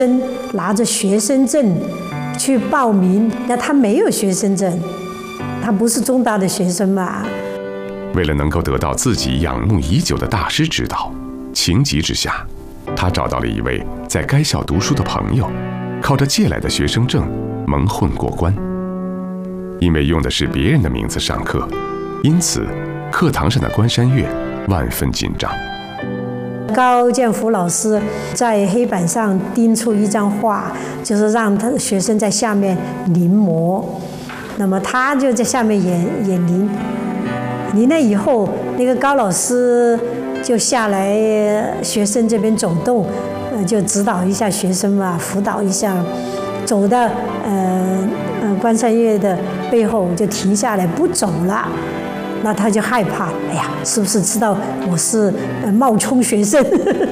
拿着学生证去报名，那他没有学生证，他不是中大的学生嘛。 为了能够得到自己仰慕已久的大师指导，情急之下，他找到了一位在该校读书的朋友，靠着借来的学生证蒙混过关。因为用的是别人的名字上课，因此课堂上的关山月万分紧张。 高建福老师在黑板上钉出一张画，就是让他的学生在下面临摹，那么他就在下面也临了以后，那个高老师就下来学生这边走动，就指导一下学生嘛，辅导一下，走到关山月的背后就停下来不走了。那他就害怕，哎呀，是不是知道我是冒充学生？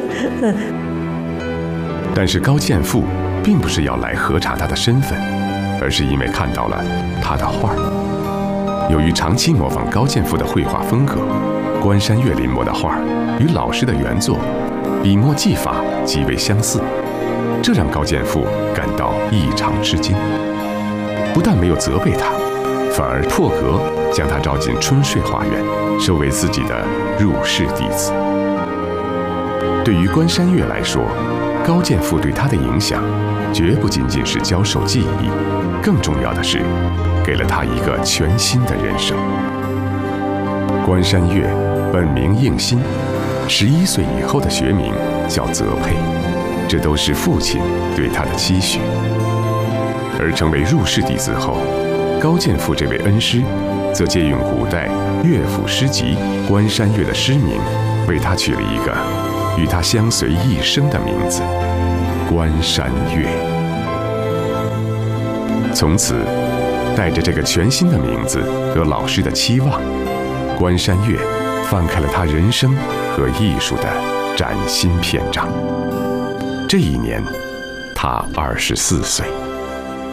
但是高建富并不是要来核查他的身份，而是因为看到了他的画。由于长期模仿高建富的绘画风格，关山月临摹的画与老师的原作笔墨技法极为相似，这让高建富感到异常吃惊。不但没有责备他，反而破格将他招进春睡画院，收为自己的入室弟子。对于关山月来说，高建富对他的影响绝不仅仅是教授技艺，更重要的是给了他一个全新的人生。关山月本名应新，11岁以后的学名叫泽佩，这都是父亲对他的期许。而成为入室弟子后，高建富这位恩师则借用古代乐府诗集《关山月》的诗名，为他取了一个与他相随一生的名字——关山月。从此，带着这个全新的名字和老师的期望，关山月翻开了他人生和艺术的崭新篇章。这一年，他24岁。